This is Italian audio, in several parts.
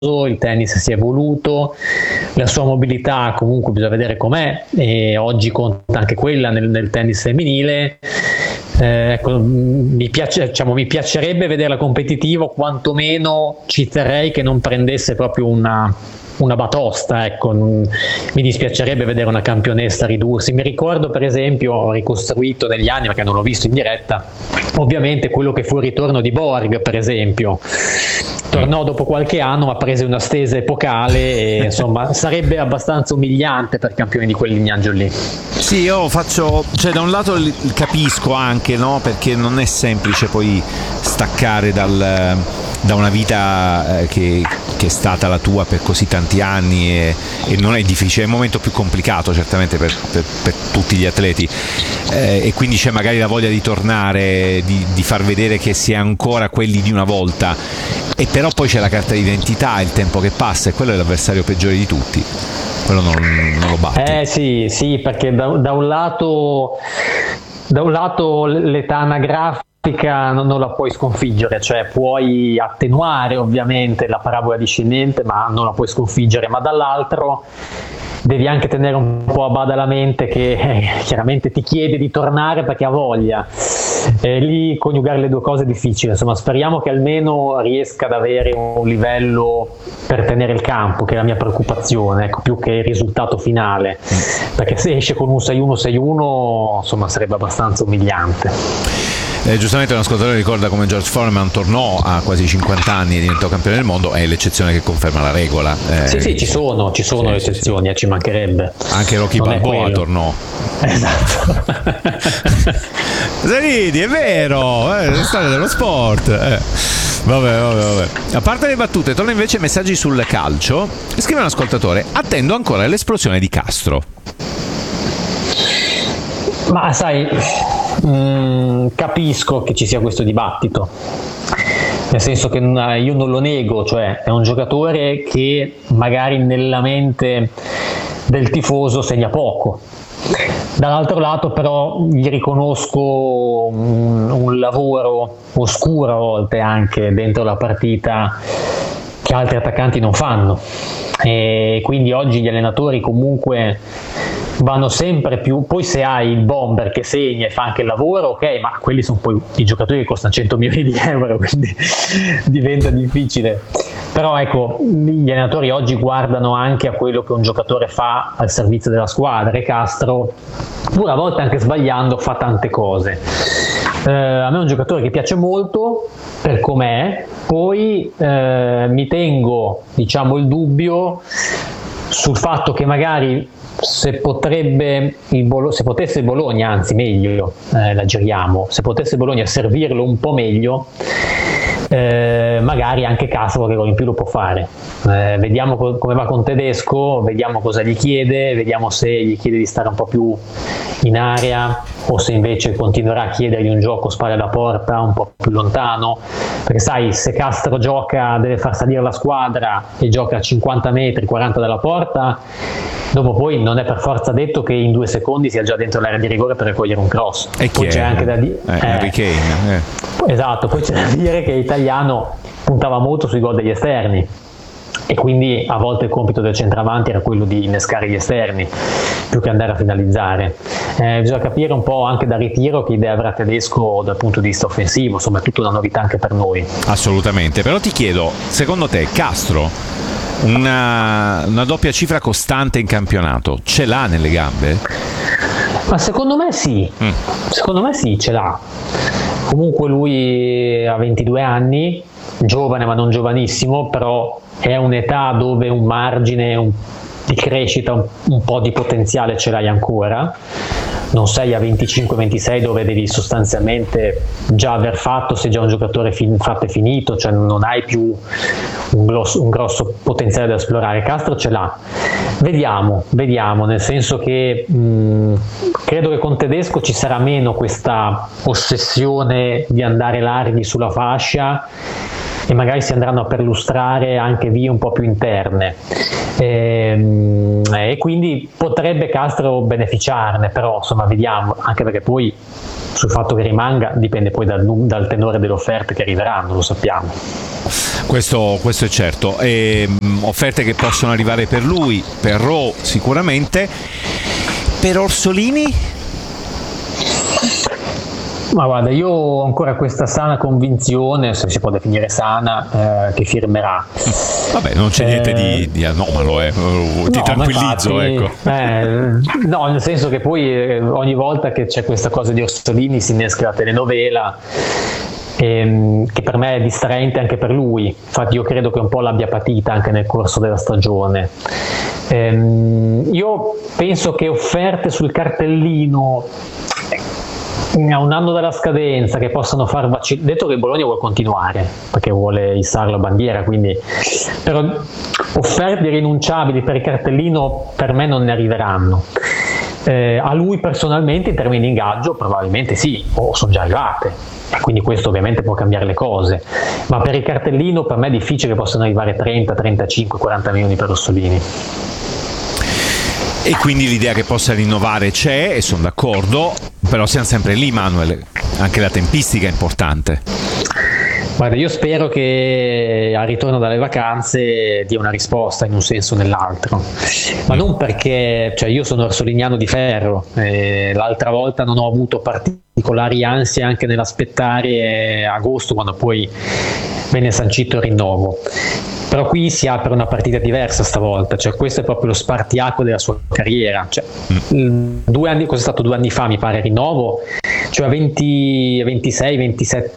il tennis si è evoluto, la sua mobilità comunque bisogna vedere com'è, e oggi conta anche quella nel tennis femminile. Ecco, mi piacerebbe vederla competitivo, quantomeno ci terrei che non prendesse proprio una batosta, ecco. Mi dispiacerebbe vedere una campionessa ridursi. Mi ricordo, per esempio, ho ricostruito negli anni, perché non l'ho visto in diretta, ovviamente quello che fu il ritorno di Borg, per esempio. Tornò dopo qualche anno, ma prese una stesa epocale e insomma sarebbe abbastanza umiliante per campioni di quel lignaggio lì. Sì, io cioè da un lato capisco anche, no? Perché non è semplice poi staccare da una vita che è stata la tua per così tanti anni, e non è difficile, è il momento più complicato certamente per tutti gli atleti, e quindi c'è magari la voglia di tornare, di far vedere che si è ancora quelli di una volta, e però poi c'è la carta d'identità, il tempo che passa, e quello è l'avversario peggiore di tutti, quello non lo batti. Sì, perché da un lato l'età anagrafica non la puoi sconfiggere, cioè puoi attenuare ovviamente la parabola discendente, ma non la puoi sconfiggere, ma dall'altro devi anche tenere un po' a bada la mente che chiaramente ti chiede di tornare perché ha voglia. Lì coniugare le due cose è difficile, insomma speriamo che almeno riesca ad avere un livello per tenere il campo, che è la mia preoccupazione, ecco, più che il risultato finale, perché se esce con un 6-1 insomma sarebbe abbastanza umiliante. Giustamente un ascoltatore ricorda come George Foreman tornò a quasi 50 anni e diventò campione del mondo, è l'eccezione che conferma la regola. Sì, ci sono le eccezioni, ci mancherebbe. Anche Rocky Balboa tornò. Esatto. Zanidi, è vero, è la storia dello sport. Vabbè. A parte le battute, torna invece messaggi sul calcio. Scrive un ascoltatore: attendo ancora l'esplosione di Castro. Ma sai, capisco che ci sia questo dibattito, nel senso che io non lo nego, cioè è un giocatore che magari nella mente del tifoso segna poco. Dall'altro lato però gli riconosco un lavoro oscuro a volte anche dentro la partita che altri attaccanti non fanno, e quindi oggi gli allenatori comunque vanno sempre più, poi se hai il bomber che segna e fa anche il lavoro, ok, ma quelli sono poi i giocatori che costano 100 milioni di euro, quindi diventa difficile. Però ecco, gli allenatori oggi guardano anche a quello che un giocatore fa al servizio della squadra, e Castro, pur a volte anche sbagliando, fa tante cose. A me è un giocatore che piace molto per com'è, poi mi tengo, diciamo, il dubbio sul fatto che magari se potesse il Bologna, anzi meglio, la giriamo, se potesse il Bologna servirlo un po' meglio, magari anche Castro che gol in più lo può fare. Vediamo come va con Tedesco, vediamo cosa gli chiede, vediamo se gli chiede di stare un po' più in area o se invece continuerà a chiedergli un gioco spalle alla porta un po' più lontano, perché sai, se Castro gioca, deve far salire la squadra e gioca a 50 metri, 40 dalla porta, dopo poi non è per forza detto che in 2 secondi sia già dentro l'area di rigore per raccogliere un cross. E poi c'è anche da dire esatto, poi c'è da dire che l'italiano puntava molto sui gol degli esterni, e quindi a volte il compito del centravanti era quello di innescare gli esterni più che andare a finalizzare. Bisogna capire un po' anche da ritiro che idea avrà Tedesco dal punto di vista offensivo, insomma è tutta una novità anche per noi. Assolutamente, però ti chiedo, secondo te Castro una doppia cifra costante in campionato ce l'ha nelle gambe? Ma secondo me sì, ce l'ha. Comunque lui ha 22 anni, giovane ma non giovanissimo, però è un'età dove un margine di crescita, un po' di potenziale ce l'hai ancora. Non sei a 25-26 dove devi sostanzialmente già aver fatto, sei già un giocatore fatto e finito, cioè non hai più un grosso potenziale da esplorare. Castro ce l'ha. Vediamo, nel senso che credo che con Tedesco ci sarà meno questa ossessione di andare larghi sulla fascia, e magari si andranno a perlustrare anche vie un po' più interne, e quindi potrebbe Castro beneficiarne, però insomma vediamo, anche perché poi sul fatto che rimanga dipende poi dal tenore delle offerte che arriveranno, lo sappiamo. Questo è certo. Offerte che possono arrivare per lui, per Ro sicuramente. Per Orsolini? Ma guarda, io ho ancora questa sana convinzione, se si può definire sana, che firmerà. Vabbè, non c'è niente di anomalo, ti no, tranquillizzo, infatti, ecco. No, nel senso che poi ogni volta che c'è questa cosa di Orsolini si innesca la telenovela, che per me è distraente anche per lui. Infatti io credo che un po' l'abbia patita anche nel corso della stagione. Io penso che offerte sul cartellino a un anno dalla scadenza che possano far vacillare, detto che Bologna vuole continuare perché vuole issare la bandiera, quindi però offerte irrinunciabili per il cartellino per me non ne arriveranno. A lui personalmente in termini di ingaggio probabilmente sì, o sono già arrivate, e quindi questo ovviamente può cambiare le cose, ma per il cartellino per me è difficile che possano arrivare 30, 35, 40 milioni per Orsolini. E quindi l'idea che possa rinnovare c'è, e sono d'accordo, però siamo sempre lì, Manuel, anche la tempistica è importante. Guarda, io spero che al ritorno dalle vacanze dia una risposta in un senso o nell'altro, ma non perché, cioè io sono orsoliniano di ferro, l'altra volta non ho avuto particolari ansie anche nell'aspettare agosto quando poi venne sancito il rinnovo. Però qui si apre una partita diversa stavolta, cioè questo è proprio lo spartiacque della sua carriera. Cioè, 2 anni, cos'è stato 2 anni fa mi pare il rinnovo, cioè a 26, 27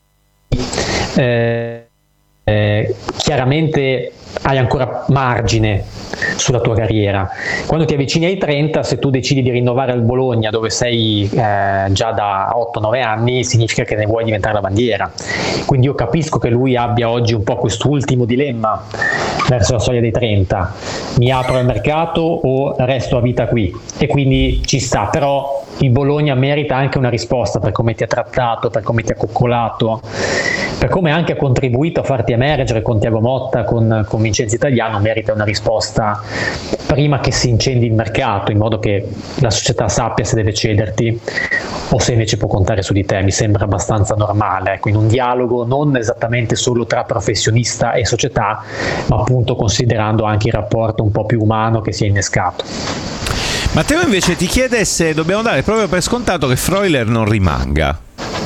chiaramente hai ancora margine sulla tua carriera. Quando ti avvicini ai 30, se tu decidi di rinnovare al Bologna dove sei già da 8-9 anni, significa che ne vuoi diventare la bandiera. Quindi io capisco che lui abbia oggi un po' quest'ultimo dilemma verso la soglia dei 30: mi apro al mercato o resto a vita qui? E quindi ci sta, però il Bologna merita anche una risposta per come ti ha trattato, per come ti ha coccolato, per come anche ha contribuito a farti emergere con Thiago Motta, con Vincenzo Italiano. Merita una risposta prima che si incendi il mercato, in modo che la società sappia se deve cederti o se invece può contare su di te. Mi sembra abbastanza normale, ecco, in un dialogo non esattamente solo tra professionista e società, ma appunto considerando anche il rapporto un po' più umano che si è innescato. Matteo invece ti chiede se dobbiamo dare proprio per scontato che Freuler non rimanga.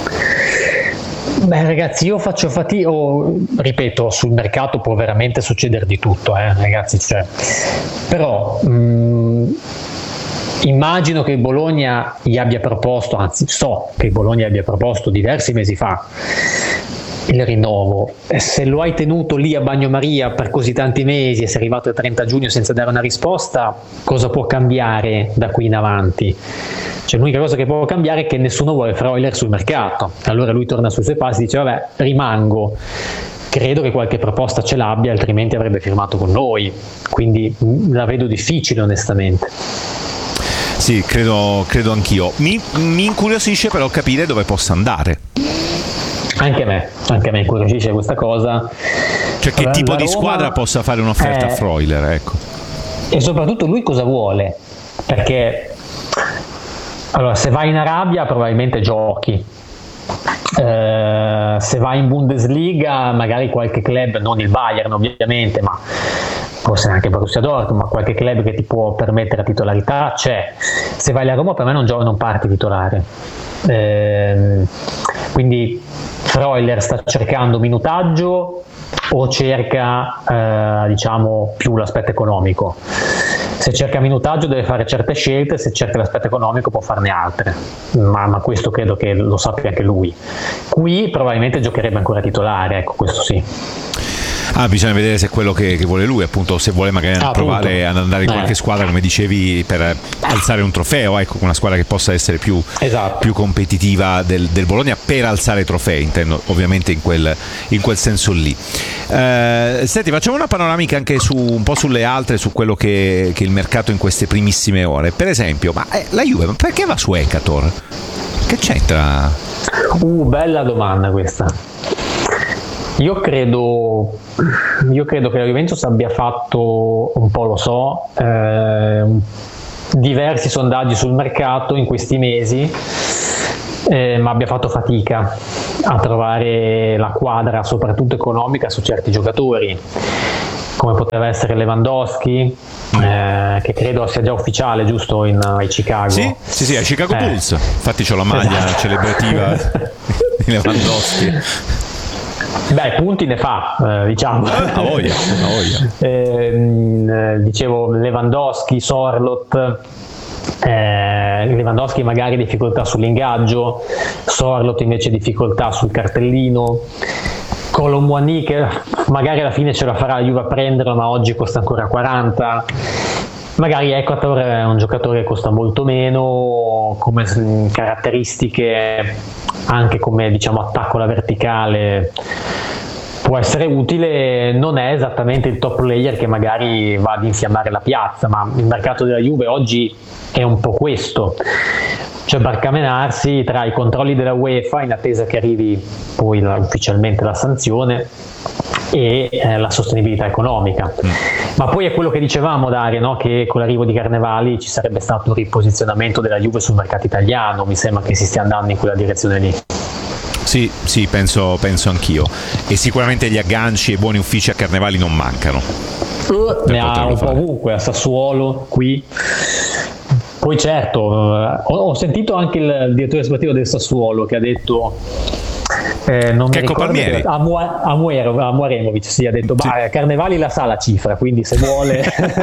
Beh ragazzi, io faccio fatica, ripeto, sul mercato può veramente succedere di tutto, ragazzi, cioè. Però immagino che il Bologna gli abbia proposto, anzi so che il Bologna gli abbia proposto diversi mesi fa il rinnovo. Se lo hai tenuto lì a bagnomaria per così tanti mesi e sei arrivato il 30 giugno senza dare una risposta, cosa può cambiare da qui in avanti? Cioè, l'unica cosa che può cambiare è che nessuno vuole Freuler sul mercato. Allora lui torna sui suoi passi e dice vabbè, rimango. Credo che qualche proposta ce l'abbia, altrimenti avrebbe firmato con noi, quindi la vedo difficile onestamente. Sì, credo anch'io. Mi incuriosisce però capire dove possa andare. Anche a me incuriosisce questa cosa. Cioè che tipo di squadra possa fare un'offerta a Freuler, ecco. E soprattutto lui cosa vuole? Perché allora, se vai in Arabia probabilmente giochi. Se vai in Bundesliga magari qualche club, non il Bayern ovviamente, ma forse anche Borussia Dortmund, ma qualche club che ti può permettere la titolarità c'è. Se vai alla Roma per me non parti titolare. Quindi Freuler sta cercando minutaggio o cerca diciamo più l'aspetto economico? Se cerca minutaggio deve fare certe scelte, se cerca l'aspetto economico può farne altre, ma questo credo che lo sappia anche lui. Qui probabilmente giocherebbe ancora titolare, ecco, questo sì. Bisogna vedere se è quello che vuole lui, appunto, se vuole magari provare ad andare in qualche squadra, come dicevi, per alzare un trofeo, ecco, una squadra che possa essere più competitiva del Bologna, per alzare trofei, intendo ovviamente in quel senso lì. Senti, facciamo una panoramica anche un po' sulle altre, su quello che è il mercato in queste primissime ore. Per esempio, ma la Juve perché va su Ekator? Che c'entra? Bella domanda questa. Io credo che la Juventus abbia fatto un po', lo so, diversi sondaggi sul mercato in questi mesi ma abbia fatto fatica a trovare la quadra, soprattutto economica, su certi giocatori, come poteva essere Lewandowski, che credo sia già ufficiale, giusto, ai Chicago. Sì, ai Chicago Bulls. Infatti c'ho la maglia celebrativa di Lewandowski. Beh, punti ne fa, diciamo. A voglia. Dicevo Lewandowski, Sorloth. Lewandowski magari difficoltà sull'ingaggio, Sorloth invece difficoltà sul cartellino. Colomboigny, che magari alla fine ce la farà la Juve a prenderlo, ma oggi costa ancora 40. Magari Ecuador è un giocatore che costa molto meno, come caratteristiche, anche come diciamo attacco alla verticale può essere utile, non è esattamente il top player che magari va ad infiammare la piazza, ma il mercato della Juve oggi è un po' questo, cioè barcamenarsi tra i controlli della UEFA in attesa che arrivi poi ufficialmente la sanzione e la sostenibilità economica. Ma poi è quello che dicevamo, Dario, no? Che con l'arrivo di Carnevali ci sarebbe stato un riposizionamento della Juve sul mercato italiano, mi sembra che si stia andando in quella direzione lì. Sì, penso anch'io, e sicuramente gli agganci e buoni uffici a Carnevali non mancano. Ne ha un po' ovunque, a Sassuolo, qui. Poi certo, ho sentito anche il direttore sportivo del Sassuolo che ha detto non mi ricordo, Palmieri Amuremovic ha detto Carnevali la sa la cifra, quindi se vuole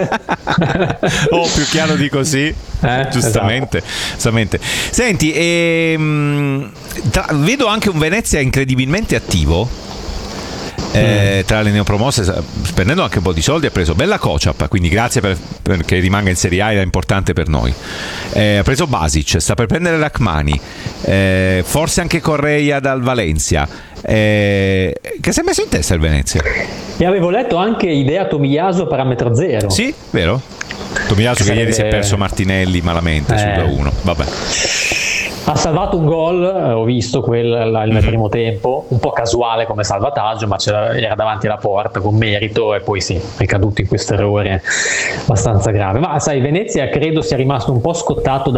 più chiaro di così, giustamente. Senti, vedo anche un Venezia incredibilmente attivo. Tra le neopromosse, spendendo anche un po' di soldi, ha preso Bella Kociap, quindi grazie perché rimanga in Serie A, era importante per noi. Ha preso Basic, sta per prendere Rachmani, forse anche Correia dal Valencia. Che si è messo in testa il Venezia? E avevo letto anche idea Tomiyasu parametro zero. Sì, vero? Tomiyasu che ieri si è perso Martinelli malamente sul 2-1. Vabbè. Ha salvato un gol, ho visto nel primo tempo, un po' casuale come salvataggio, ma era davanti alla porta con merito, e poi è caduto in questo errore abbastanza grave. Ma sai, Venezia credo sia rimasto un po' scottato,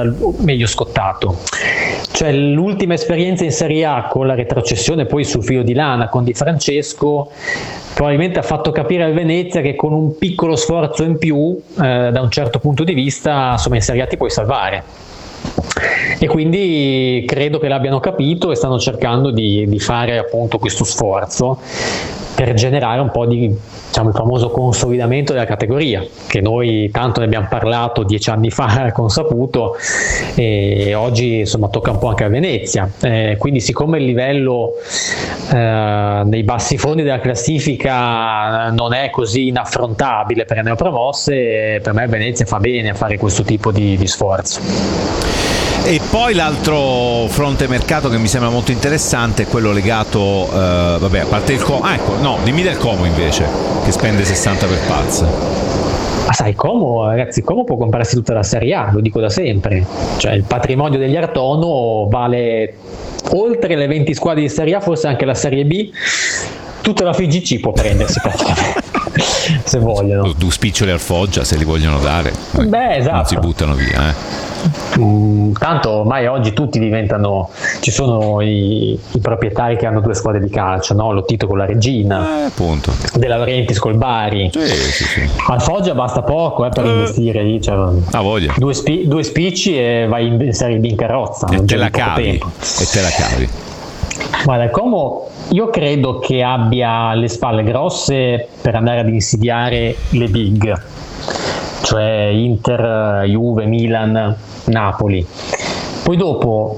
cioè l'ultima esperienza in Serie A con la retrocessione poi sul filo di lana con Di Francesco probabilmente ha fatto capire al Venezia che con un piccolo sforzo in più da un certo punto di vista, insomma, in Serie A ti puoi salvare. E quindi credo che l'abbiano capito e stanno cercando di fare appunto questo sforzo per generare un po' di, diciamo, il famoso consolidamento della categoria, che noi tanto ne abbiamo parlato 10 anni fa con Saputo, e oggi insomma tocca un po' anche a Venezia, quindi siccome il livello nei bassi fondi della classifica non è così inaffrontabile per le neopromosse, per me Venezia fa bene a fare questo tipo di sforzo. E poi l'altro fronte mercato che mi sembra molto interessante è quello legato, a parte il Como. Dimmi del Como invece, che spende 60 per Paz. Ma sai, ragazzi, Como può comprarsi tutta la Serie A, lo dico da sempre. Cioè il patrimonio degli Artono vale oltre le 20 squadre di Serie A, forse anche la Serie B. Tutta la FIGC può prendersi praticamente, se vogliono. Due spiccioli al Foggia, se li vogliono dare. Esatto. Non si buttano via, Tanto ormai oggi tutti ci sono i proprietari che hanno due squadre di calcio, no? Lottito con la Regina, appunto. De Laurentiis col Bari. Sì. Al Foggia basta poco per investire lì, cioè, voglia. Due spicci e vai in Serie B in carrozza, e te la cavi. Guarda, il Como io credo che abbia le spalle grosse per andare ad insidiare le big, cioè Inter, Juve, Milan, Napoli. Poi dopo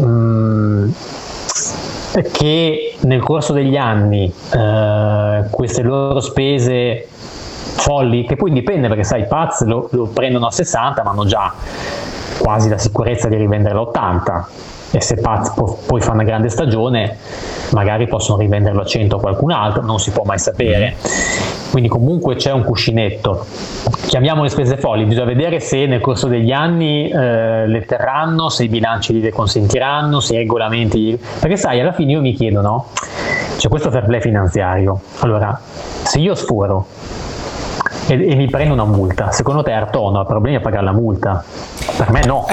che nel corso degli anni queste loro spese folli, che poi dipende perché sai, Paz lo prendono a 60 ma hanno già quasi la sicurezza di rivenderlo a 80, e se Paz poi fa una grande stagione magari possono rivenderlo a 100 a qualcun altro, non si può mai sapere. Quindi comunque c'è un cuscinetto, chiamiamole spese folli, bisogna vedere se nel corso degli anni le terranno, se i bilanci li consentiranno, se i regolamenti, perché sai, alla fine io mi chiedo, no? C'è questo fair play finanziario, allora se io sforo e mi prendo una multa, secondo te Artono ha problemi a pagare la multa? Per me no.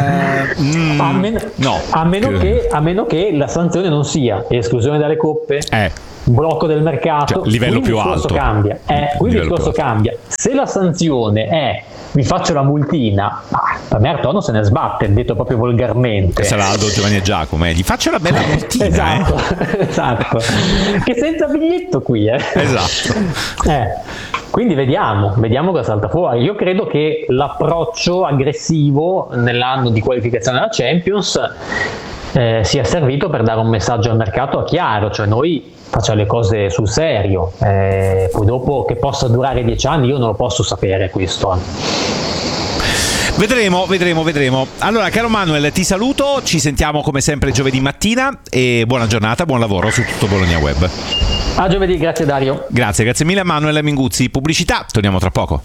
A meno che la sanzione non sia esclusione dalle coppe, blocco del mercato, livello più alto. Cambia. Qui il discorso cambia. Se la sanzione è vi faccio la multina, per me Artono se ne sbatte, detto proprio volgarmente. Sarà Aldo, Giovanni e Giacomo, gli faccio la bella multina. Esatto. Che senza biglietto qui, Esatto. Quindi vediamo cosa salta fuori. Io credo che l'approccio aggressivo nell'anno di qualificazione alla Champions sia servito per dare un messaggio al mercato chiaro, cioè noi facciamo le cose sul serio, poi dopo che possa durare 10 anni io non lo posso sapere questo. Vedremo. Allora, caro Manuel, ti saluto, ci sentiamo come sempre giovedì mattina e buona giornata, buon lavoro su tutto Bologna Web. A giovedì, grazie Dario. Grazie mille a Manuel Minguzzi. Pubblicità, torniamo tra poco.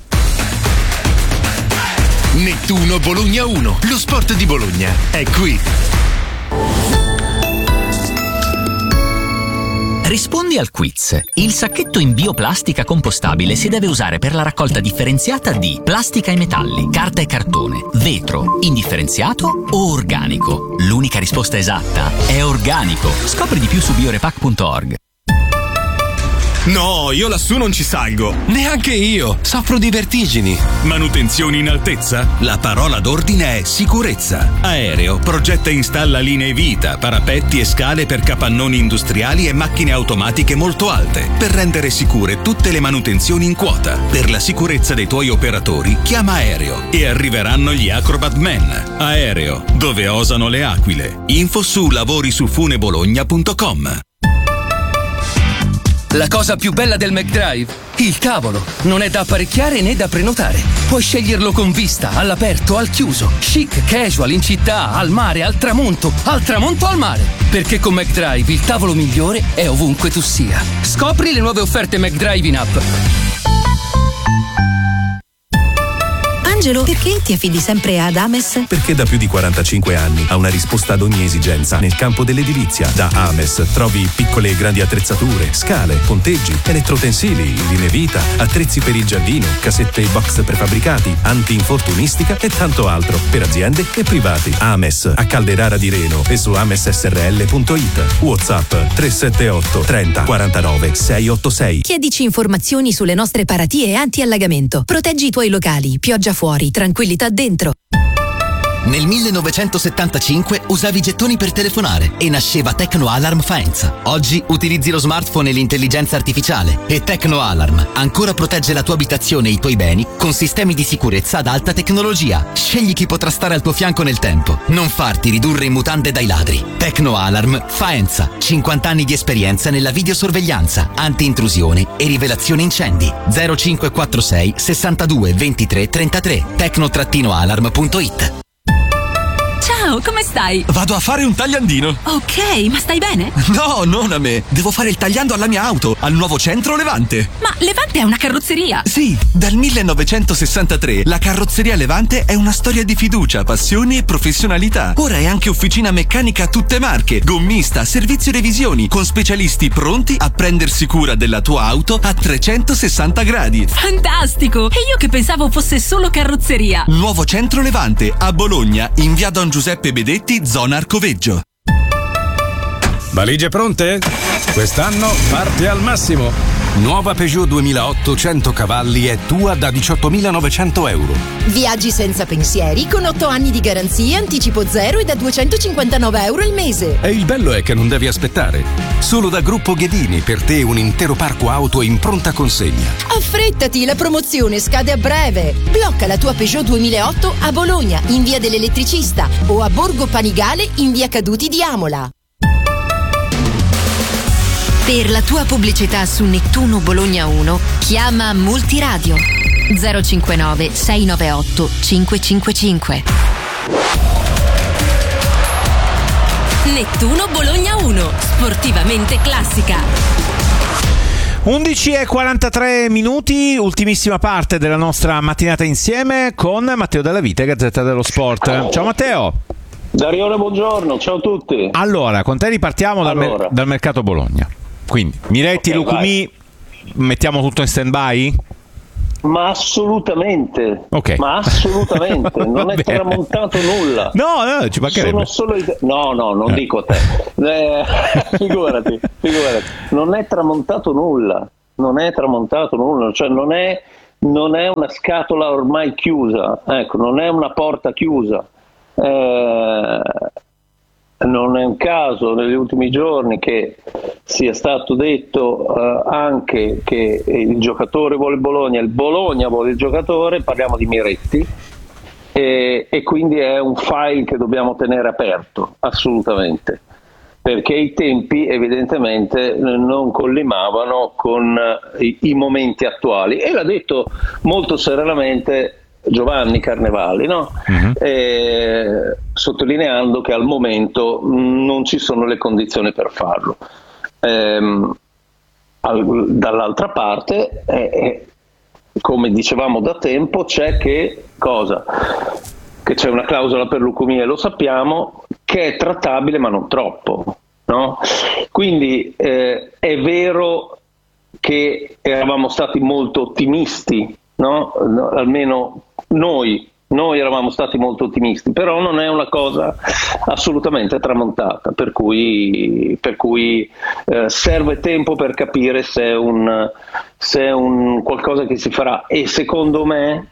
Nettuno Bologna 1, lo sport di Bologna è qui. Rispondi al quiz. Il sacchetto in bioplastica compostabile si deve usare per la raccolta differenziata di plastica e metalli, carta e cartone, vetro, indifferenziato o organico. L'unica risposta esatta è organico. Scopri di più su biorepack.org. No, io lassù non ci salgo. Neanche io. Soffro di vertigini. Manutenzioni in altezza? La parola d'ordine è sicurezza. Aereo progetta e installa linee vita, parapetti e scale per capannoni industriali e macchine automatiche molto alte, per rendere sicure tutte le manutenzioni in quota. Per la sicurezza dei tuoi operatori, chiama Aereo e arriveranno gli Acrobat Men. Aereo, dove osano le aquile. Info su lavorisufunebologna.com. La cosa più bella del McDrive? Il tavolo. Non è da apparecchiare né da prenotare. Puoi sceglierlo con vista, all'aperto, al chiuso, chic, casual, in città, al mare, al tramonto al mare. Perché con McDrive il tavolo migliore è ovunque tu sia. Scopri le nuove offerte McDrive in app. Angelo, perché ti affidi sempre ad Ames? Perché da più di 45 anni ha una risposta ad ogni esigenza nel campo dell'edilizia. Da Ames trovi piccole e grandi attrezzature, scale, ponteggi, elettrotensili, linee vita, attrezzi per il giardino, casette e box prefabbricati, anti-infortunistica e tanto altro per aziende e privati. Ames a Calderara di Reno e su amessrl.it. WhatsApp 378 30 49 686. Chiedici informazioni sulle nostre paratie anti-allagamento. Proteggi i tuoi locali, pioggia fuori, tranquillità dentro. Nel 1975 usavi i gettoni per telefonare e nasceva Tecno Alarm Faenza. Oggi utilizzi lo smartphone e l'intelligenza artificiale e Tecno Alarm ancora protegge la tua abitazione e i tuoi beni con sistemi di sicurezza ad alta tecnologia. Scegli chi potrà stare al tuo fianco nel tempo. Non farti ridurre in mutande dai ladri. Tecno Alarm Faenza. 50 anni di esperienza nella videosorveglianza, anti-intrusione e rivelazione incendi. 0546 62 23 33. Tecno-alarm.it. Ciao, come stai? Vado a fare un tagliandino. Ok, ma stai bene? No, non a me. Devo fare il tagliando alla mia auto, al nuovo centro Levante. Ma Levante è una carrozzeria. Sì, dal 1963 la carrozzeria Levante è una storia di fiducia, passione e professionalità. Ora è anche officina meccanica a tutte marche, gommista, servizio revisioni, con specialisti pronti a prendersi cura della tua auto a 360 gradi. Fantastico! E io che pensavo fosse solo carrozzeria. Nuovo centro Levante, a Bologna, in via Don Giuseppe Bedetti, zona Arcoveggio. Valigie pronte? Quest'anno parte al massimo. Nuova Peugeot 2008 100 cavalli è tua da 18.900 euro. Viaggi senza pensieri con 8 anni di garanzia, anticipo zero e da 259 euro il mese. E il bello è che non devi aspettare. Solo da Gruppo Ghedini per te un intero parco auto in pronta consegna. Affrettati, la promozione scade a breve. Blocca la tua Peugeot 2008 a Bologna in via dell'Elettricista o a Borgo Panigale in via Caduti di Amola. Per la tua pubblicità su Nettuno Bologna 1 chiama Multiradio 059 698 555. Nettuno Bologna 1, sportivamente classica. 11:43, ultimissima parte della nostra mattinata insieme con Matteo Della Vita, Gazzetta dello Sport. Ciao Matteo. Darione, buongiorno, ciao a tutti. Allora, con te ripartiamo dal mercato Bologna. Quindi, Miretti, okay, Lucumi, mettiamo tutto in stand-by? Ma assolutamente, okay. Ma assolutamente, non è tramontato nulla. No, ci mancherebbe. Non dico a te. Figurati. Non è tramontato nulla, cioè non è una scatola ormai chiusa, ecco, non è una porta chiusa. Non è un caso negli ultimi giorni che sia stato detto anche che il giocatore vuole il Bologna, il Bologna vuole il giocatore, parliamo di Miretti, e quindi è un file che dobbiamo tenere aperto, assolutamente, perché i tempi evidentemente non collimavano con i momenti attuali, e l'ha detto molto serenamente Giovanni Carnevali, no? Sottolineando che al momento non ci sono le condizioni per farlo. Dall'altra parte, come dicevamo da tempo, c'è che c'è una clausola per Lucumia, lo sappiamo, che è trattabile ma non troppo, no? Quindi è vero che eravamo stati molto ottimisti, no? Almeno noi eravamo stati molto ottimisti, però non è una cosa assolutamente tramontata, per cui serve tempo per capire se è un qualcosa che si farà, e secondo me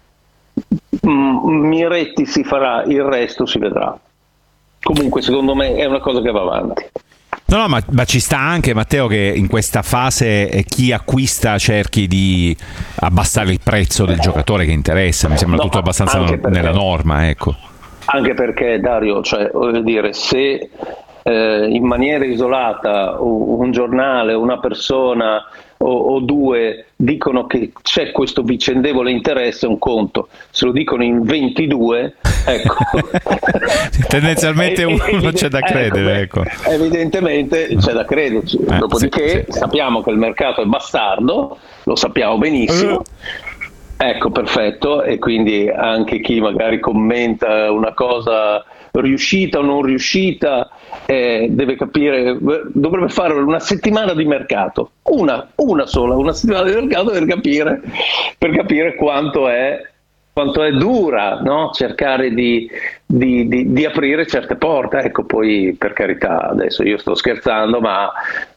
Miretti si farà, il resto si vedrà. Comunque secondo me è una cosa che va avanti. No, ma ci sta anche, Matteo, che in questa fase chi acquista cerchi di abbassare il prezzo del giocatore che interessa. Mi sembra tutto abbastanza nella norma, ecco. Anche perché, Dario, cioè, voglio dire, se in maniera isolata un giornale, una persona o due dicono che c'è questo vicendevole interesse, è un conto. Se lo dicono in 22, ecco. Tendenzialmente uno c'è da credere, ecco. Evidentemente c'è da crederci. Dopodiché sì. Sappiamo che il mercato è bastardo, lo sappiamo benissimo. Ecco, perfetto, e quindi anche chi magari commenta una cosa riuscita o non riuscita deve capire, dovrebbe fare una settimana di mercato, una settimana di mercato per capire quanto è dura, no? Cercare di aprire certe porte. Ecco, poi per carità, adesso io sto scherzando, ma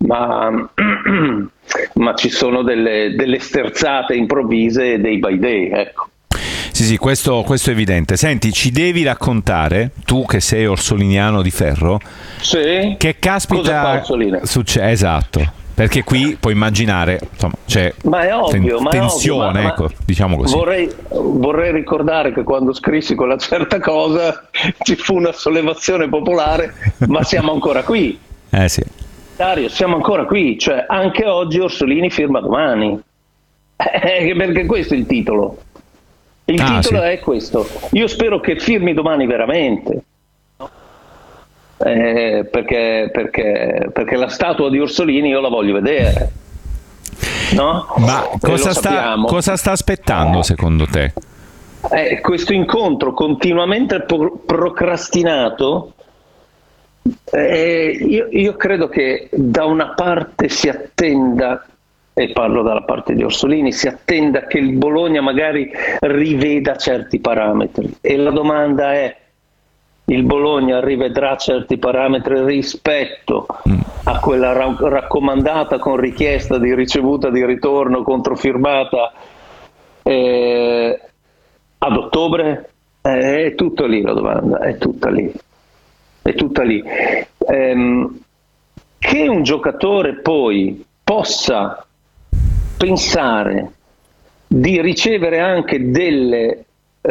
ci sono delle sterzate improvvise day by day, ecco. Sì, questo è evidente. Senti, ci devi raccontare, tu che sei orsoliniano di ferro, sì? Che caspita succede, esatto, perché qui puoi immaginare, insomma, c'è tensione, ecco, diciamo così. Vorrei ricordare che quando scrissi quella certa cosa ci fu una sollevazione popolare, ma siamo ancora qui. Sì. Dario, siamo ancora qui, cioè anche oggi Orsolini firma domani, perché questo è il titolo. Il titolo è questo. Io spero che firmi domani veramente, perché la statua di Orsolini io la voglio vedere, no? Ma cosa sta aspettando secondo te? Questo incontro continuamente procrastinato. Io credo che da una parte si attenda, e parlo dalla parte di Orsolini, si attenda che il Bologna magari riveda certi parametri, e la domanda è: il Bologna rivedrà certi parametri rispetto a quella raccomandata con richiesta di ricevuta di ritorno controfirmata ad ottobre? È tutto lì la domanda, è tutta lì. Che un giocatore poi possa pensare di ricevere anche delle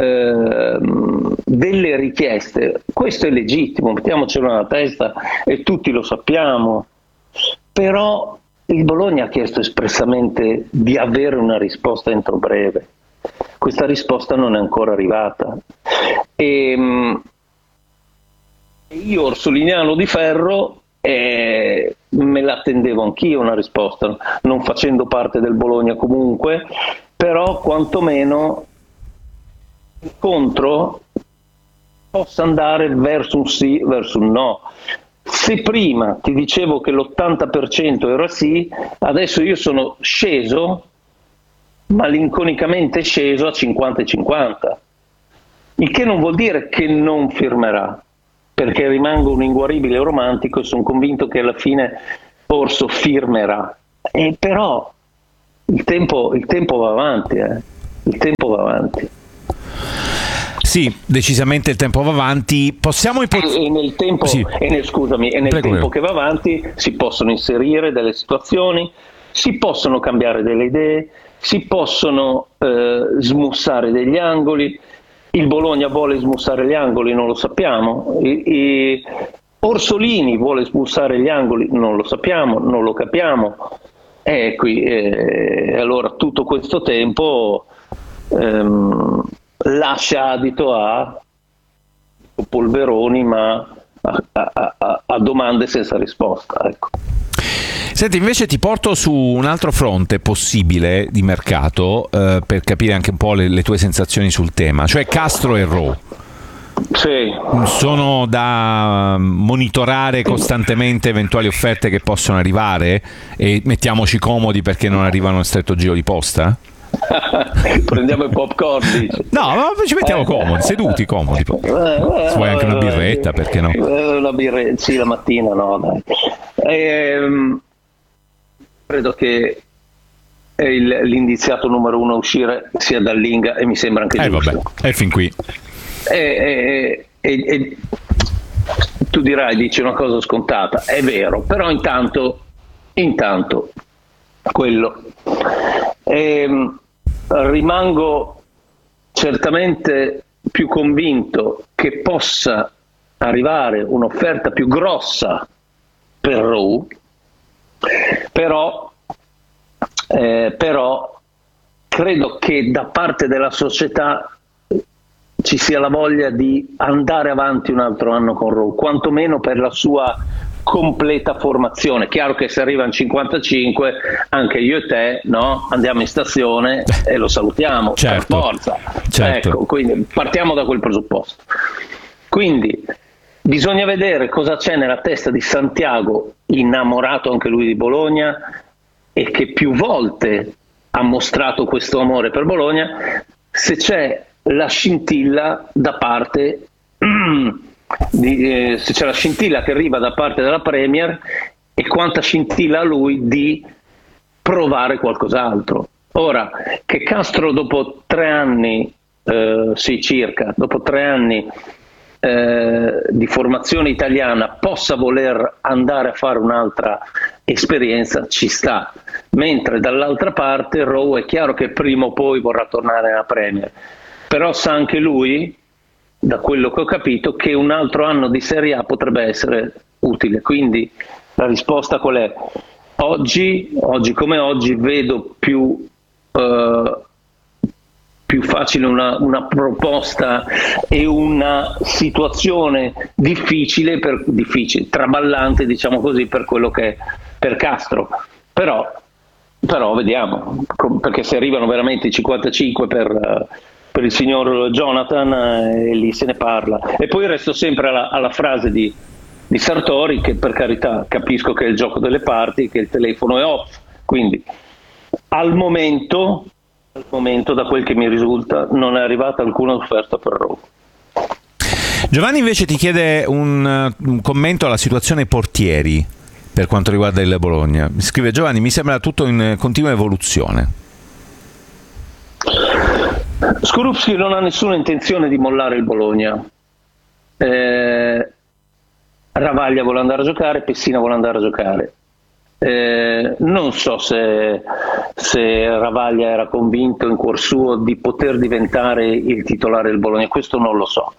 richieste, questo è legittimo, mettiamocelo nella testa e tutti lo sappiamo, però il Bologna ha chiesto espressamente di avere una risposta entro breve. Questa risposta non è ancora arrivata, e io, orsoliniano di ferro, me l'attendevo anch'io una risposta, non facendo parte del Bologna comunque, però quantomeno l'incontro possa andare verso un sì, verso un no. Se prima ti dicevo che l'80% era sì, adesso io sono sceso malinconicamente sceso a 50-50, il che non vuol dire che non firmerà, perché rimango un inguaribile romantico e sono convinto che alla fine Orso firmerà. Però il tempo va avanti, il tempo va avanti. Sì, decisamente il tempo va avanti. Possiamo e nel tempo, sì. Tempo che va avanti si possono inserire delle situazioni, si possono cambiare delle idee, si possono smussare degli angoli. Il Bologna vuole smussare gli angoli, non lo sappiamo. Orsolini vuole smussare gli angoli, non lo sappiamo, non lo capiamo. Allora tutto questo tempo lascia adito a polveroni, ma a domande senza risposta. Ecco. Senti, invece ti porto su un altro fronte possibile di mercato per capire anche un po' le tue sensazioni sul tema, cioè Castro e Rowe. Sì. Sono da monitorare costantemente eventuali offerte che possono arrivare, e mettiamoci comodi perché non arrivano in stretto giro di posta? Prendiamo i popcorn, dici. No, ci mettiamo comodi, seduti comodi. Se vuoi anche una birretta, perché no? Una birretta, sì, la mattina no, dai. Credo che l'indiziato numero 1 a uscire sia Dallinga, e mi sembra anche giusto. Vabbè, è fin qui. Tu dici una cosa scontata, è vero, però intanto quello. Rimango certamente più convinto che possa arrivare un'offerta più grossa per Rowe, però credo che da parte della società ci sia la voglia di andare avanti un altro anno con Rowe, quantomeno per la sua completa formazione. Chiaro che se arriva in 55 anche io e te, no? Andiamo in stazione e lo salutiamo, certo, per forza. Certo. Ecco, quindi partiamo da quel presupposto. Quindi bisogna vedere cosa c'è nella testa di Santiago, innamorato anche lui di Bologna e che più volte ha mostrato questo amore per Bologna, se c'è la scintilla da parte se c'è la scintilla che arriva da parte della Premier, e quanta scintilla ha lui di provare qualcos'altro. Ora, che Castro dopo 3 anni dopo 3 anni di formazione italiana possa voler andare a fare un'altra esperienza, ci sta, mentre dall'altra parte Rowe è chiaro che prima o poi vorrà tornare alla Premier, però sa anche lui, da quello che ho capito, che un altro anno di Serie A potrebbe essere utile. Quindi la risposta qual è? Oggi come oggi vedo più facile una proposta e una situazione difficile, traballante, diciamo così, per quello che è per Castro. Però vediamo, perché se arrivano veramente i 55 per il signor Jonathan, e lì se ne parla. E poi resto sempre alla frase di Sartori, che per carità capisco che è il gioco delle parti, che il telefono è off, quindi al momento da quel che mi risulta non è arrivata alcuna offerta per Rowe. Giovanni invece ti chiede un commento alla situazione portieri per quanto riguarda il Bologna. Scrive Giovanni: mi sembra tutto in continua evoluzione. Skorupski non ha nessuna intenzione di mollare il Bologna. Ravaglia vuole andare a giocare, Pessina vuole andare a giocare. Non so se Ravaglia era convinto in cuor suo di poter diventare il titolare del Bologna, questo non lo so.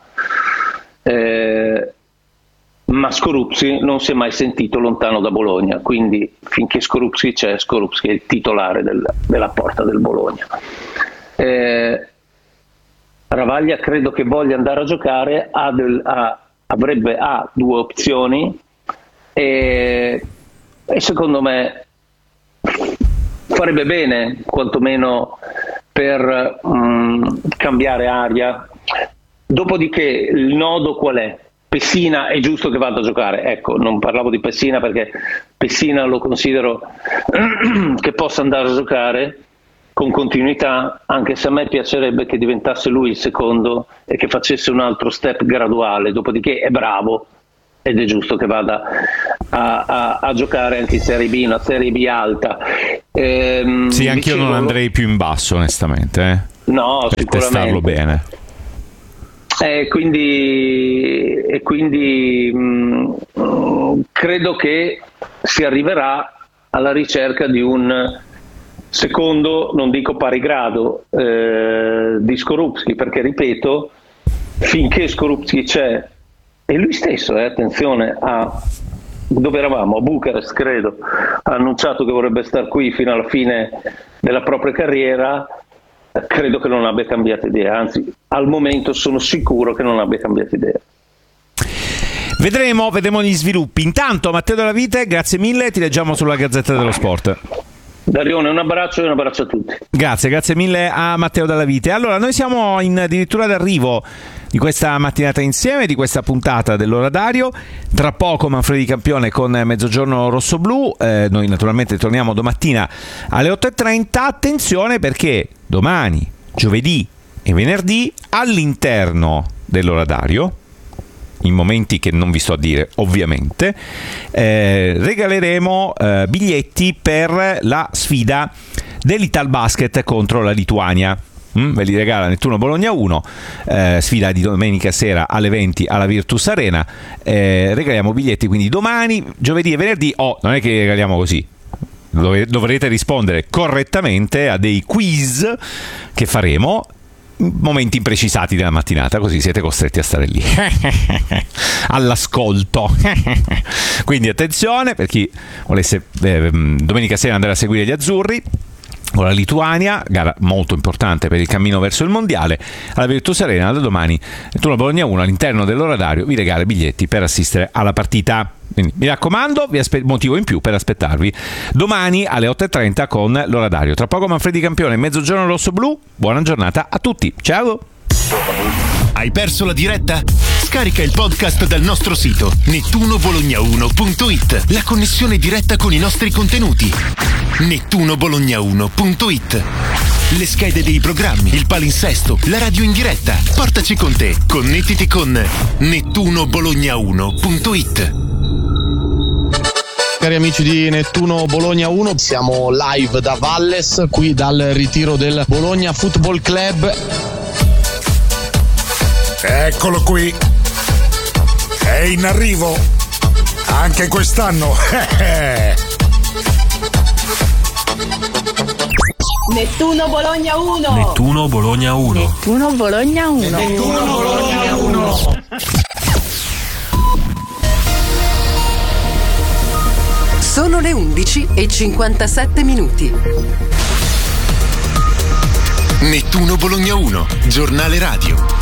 Ma Skorupski non si è mai sentito lontano da Bologna, quindi finché Skorupski c'è, Skorupski è il titolare della porta del Bologna. Ravaglia credo che voglia andare a giocare, ha 2 opzioni e secondo me farebbe bene quantomeno per cambiare aria. Dopodiché il nodo qual è? Pessina è giusto che vada a giocare, ecco, non parlavo di Pessina perché Pessina lo considero che possa andare a giocare, con continuità, anche se a me piacerebbe che diventasse lui il secondo e che facesse un altro step graduale, dopodiché è bravo ed è giusto che vada a giocare anche in Serie B, una Serie B alta. Sì, anch'io non andrei più in basso, onestamente. No, per sicuramente. testarlo bene. Quindi credo che si arriverà alla ricerca di un secondo, non dico pari grado, di Skorupski, perché ripeto, finché Skorupski c'è, e lui stesso, attenzione, dove eravamo? A Bucarest, credo, ha annunciato che vorrebbe star qui fino alla fine della propria carriera. Credo che non abbia cambiato idea, anzi al momento sono sicuro che non abbia cambiato idea. Vedremo gli sviluppi. Intanto Matteo Della Vite, grazie mille, ti leggiamo sulla Gazzetta dello Sport. Darione, un abbraccio e un abbraccio a tutti. Grazie mille a Matteo Della Vite. Allora, noi siamo addirittura d'arrivo di questa mattinata insieme, di questa puntata dell'Oradario. Tra poco Manfredi Campione con Mezzogiorno Rossoblu. Noi naturalmente torniamo domattina alle 8:30. Attenzione, perché domani, giovedì e venerdì, all'interno dell'Oradario, in momenti che non vi sto a dire ovviamente, regaleremo biglietti per la sfida dell'Italbasket contro la Lituania. Ve li regala Nettuno Bologna 1, sfida di domenica sera alle 20 alla Virtus Arena. Regaliamo biglietti quindi domani, giovedì e venerdì. Non è che li regaliamo così, dovrete rispondere correttamente a dei quiz che faremo momenti imprecisati della mattinata, così siete costretti a stare lì all'ascolto. Quindi attenzione, per chi volesse domenica sera andare a seguire gli azzurri con la Lituania, gara molto importante per il cammino verso il mondiale, alla Virtus Arena da domani Nettuno Bologna 1 all'interno dell'Oradario vi regala biglietti per assistere alla partita. Quindi mi raccomando, motivo in più per aspettarvi domani alle 8:30 con l'Oradario. Tra poco Manfredi Campione, Mezzogiorno Rossoblu. Buona giornata a tutti, ciao. Hai perso la diretta? Scarica il podcast dal nostro sito nettunobologna1.it. La connessione diretta con i nostri contenuti. nettunobologna1.it. Le schede dei programmi, il palinsesto, la radio in diretta. Portaci con te. Connettiti con nettunobologna1.it. Cari amici di Nettuno Bologna 1, siamo live da Valles, qui dal ritiro del Bologna Football Club. Eccolo qui, è in arrivo anche quest'anno. Nettuno Bologna 1. Nettuno Bologna 1. Nettuno Bologna 1. Nettuno Bologna 1. Sono le 11:57. Nettuno Bologna 1, giornale radio.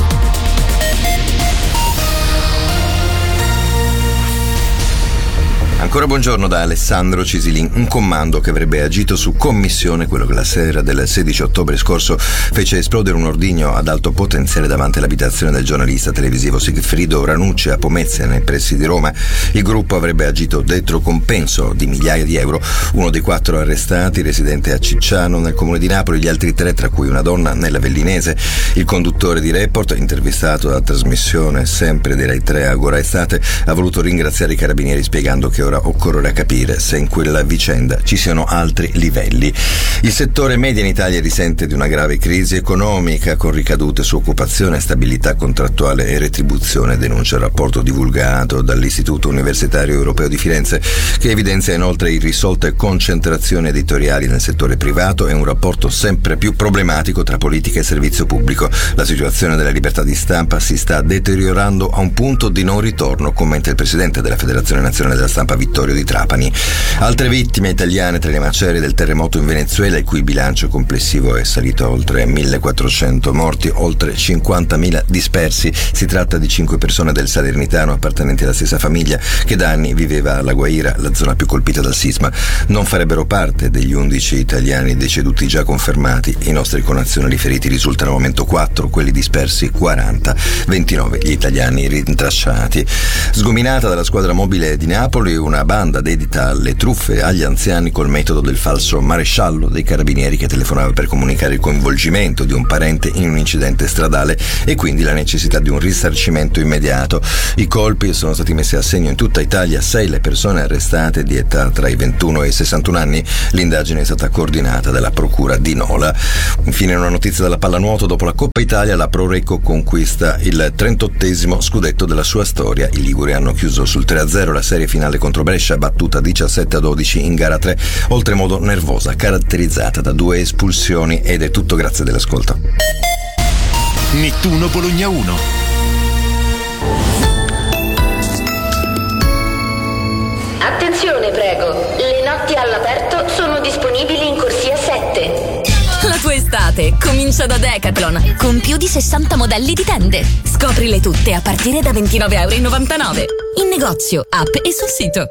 Ancora buongiorno da Alessandro Cisilin. Un comando che avrebbe agito su commissione, quello che la sera del 16 ottobre scorso fece esplodere un ordigno ad alto potenziale davanti all'abitazione del giornalista televisivo Sigfrido Ranucci a Pomezia, nei pressi di Roma. Il gruppo avrebbe agito dentro compenso di migliaia di euro. Uno dei 4 arrestati, residente a Cicciano nel comune di Napoli, gli altri 3, tra cui una donna, nella Vellinese. Il conduttore di Report, intervistato alla trasmissione sempre di Rai 3 Agora Estate, ha voluto ringraziare i carabinieri spiegando che ora occorrerà capire se in quella vicenda ci siano altri livelli. Il settore media in Italia risente di una grave crisi economica con ricadute su occupazione, stabilità contrattuale e retribuzione, denuncia il rapporto divulgato dall'Istituto Universitario Europeo di Firenze, che evidenzia inoltre irrisolte concentrazioni editoriali nel settore privato e un rapporto sempre più problematico tra politica e servizio pubblico. La situazione della libertà di stampa si sta deteriorando a un punto di non ritorno, commenta il presidente della Federazione Nazionale della Stampa Vittorio Di Trapani. Altre vittime italiane tra le macerie del terremoto in Venezuela, il cui bilancio complessivo è salito a oltre 1.400 morti, oltre 50.000 dispersi. Si tratta di 5 persone del Salernitano appartenenti alla stessa famiglia che da anni viveva a La Guaira, la zona più colpita dal sisma. Non farebbero parte degli 11 italiani deceduti già confermati. I nostri connazionali riferiti risultano al momento 4, quelli dispersi 40, 29 gli italiani rintracciati. Sgominata dalla squadra mobile di Napoli, una banda dedita alle truffe agli anziani col metodo del falso maresciallo dei carabinieri che telefonava per comunicare il coinvolgimento di un parente in un incidente stradale e quindi la necessità di un risarcimento immediato. I colpi sono stati messi a segno in tutta Italia, 6 le persone arrestate di età tra i 21 e i 61 anni. L'indagine è stata coordinata dalla procura di Nola. Infine una notizia dalla pallanuoto: dopo la Coppa Italia la Proreco conquista il 38esimo scudetto della sua storia. I liguri hanno chiuso sul 3-0 la serie finale contro Brescia, battuta 17-12 in gara 3, oltremodo nervosa, caratterizzata da 2 espulsioni. Ed è tutto, grazie dell'ascolto. Nettuno Bologna 1. Attenzione, prego. Le notti all'aperto sono disponibili in corsia 7. La tua estate comincia da Decathlon, con più di 60 modelli di tende. Scoprile tutte a partire da €29,99. In negozio, app e sul sito.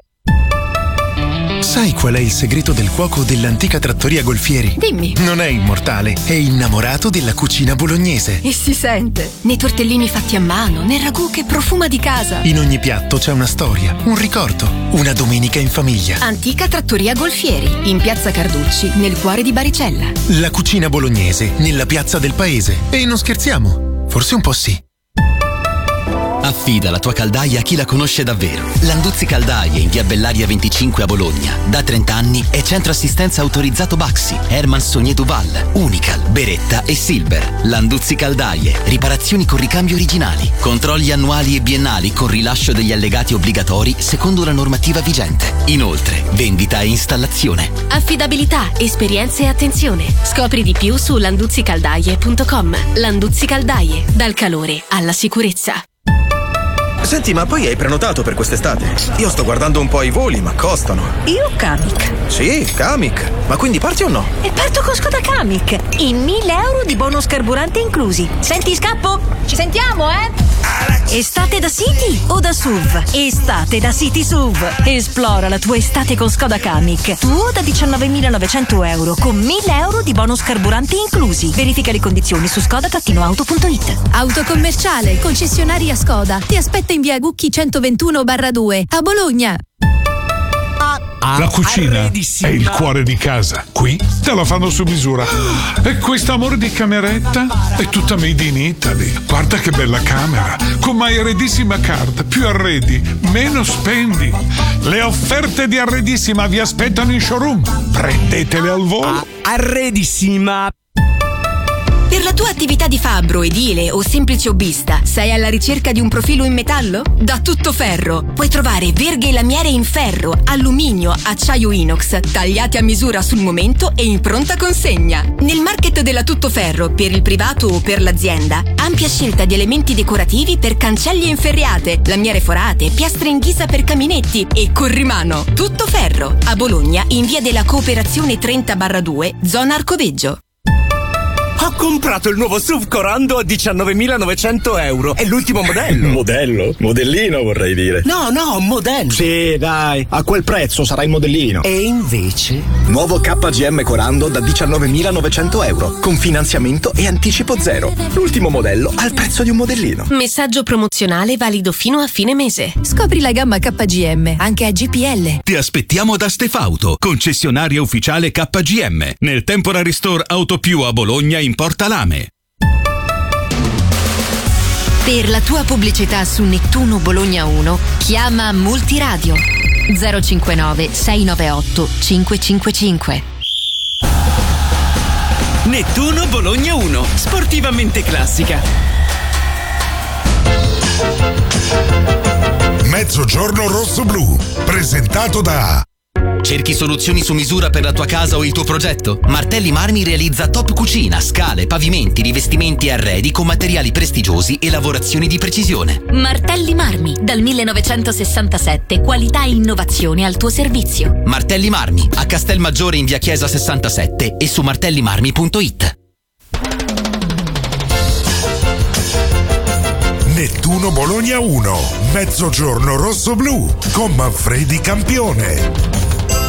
Sai qual è il segreto del cuoco dell'antica trattoria Golfieri? Dimmi. Non è immortale, è innamorato della cucina bolognese. E si sente. Nei tortellini fatti a mano, nel ragù che profuma di casa. In ogni piatto c'è una storia, un ricordo, una domenica in famiglia. Antica trattoria Golfieri, in piazza Carducci, nel cuore di Baricella. La cucina bolognese, nella piazza del paese. E non scherziamo, forse un po' sì. Affida la tua caldaia a chi la conosce davvero. Landuzzi Caldaie in via Bellaria 25 a Bologna. Da 30 anni è centro assistenza autorizzato Baxi, Herman Sogné Duval, Unical, Beretta e Silver. Landuzzi Caldaie, riparazioni con ricambi originali, controlli annuali e biennali con rilascio degli allegati obbligatori secondo la normativa vigente. Inoltre, vendita e installazione. Affidabilità, esperienza e attenzione. Scopri di più su landuzzicaldaie.com. Landuzzi Caldaie, dal calore alla sicurezza. Senti, ma poi hai prenotato per quest'estate? Io sto guardando un po' i voli, ma costano. Io Kamiq. Sì, Kamiq. Ma quindi parti o no? E parto con Skoda Kamiq. In 1.000 euro di bonus carburante inclusi. Senti, scappo? Ci sentiamo, Estate da City o da SUV? Estate da City SUV. Esplora la tua estate con Skoda Kamiq. Tuo da 19.900 euro con 1.000 euro di bonus carburanti inclusi. Verifica le condizioni su skoda-auto.it. Auto commerciale, concessionaria Skoda. Ti aspetta in via Gucchi 121/2 a Bologna. La cucina è il cuore di casa. Qui te la fanno su misura. E quest'amore di cameretta è tutta made in Italy. Guarda che bella camera. Con My Arredissima Card. Più arredi, meno spendi. Le offerte di Arredissima vi aspettano in showroom. Prendetele al volo. Arredissima. Per la tua attività di fabbro, edile o semplice hobbista, sei alla ricerca di un profilo in metallo? Da Tuttoferro puoi trovare verghe e lamiere in ferro, alluminio, acciaio inox, tagliati a misura sul momento e in pronta consegna. Nel market della Tuttoferro, per il privato o per l'azienda, ampia scelta di elementi decorativi per cancelli e inferriate, lamiere forate, piastre in ghisa per caminetti e corrimano. Tuttoferro, a Bologna, in via della Cooperazione 30/2, zona Arcoveggio. Ho comprato il nuovo SUV Corando a 19.900 euro. È l'ultimo modello. Modello? Modellino vorrei dire. No, modello. Sì, dai, a quel prezzo sarà il modellino. E invece? Nuovo KGM Corando da 19.900 euro, con finanziamento e anticipo zero. L'ultimo modello al prezzo di un modellino. Messaggio promozionale valido fino a fine mese. Scopri la gamma KGM anche a GPL. Ti aspettiamo da Stefauto, concessionaria ufficiale KGM, nel Temporary Store Auto Più a Bologna in Porta Lame. Per la tua pubblicità su Nettuno Bologna 1, chiama Multiradio 059 698 555. Nettuno Bologna 1, sportivamente classica. Mezzogiorno rosso-blu, presentato da... Cerchi soluzioni su misura per la tua casa o il tuo progetto? Martelli Marmi realizza top cucina, scale, pavimenti, rivestimenti e arredi con materiali prestigiosi e lavorazioni di precisione. Martelli Marmi, dal 1967, qualità e innovazione al tuo servizio. Martelli Marmi, a Castelmaggiore in via Chiesa 67 e su martellimarmi.it. Nettuno Bologna 1, Mezzogiorno rosso-blu con Manfredi campione.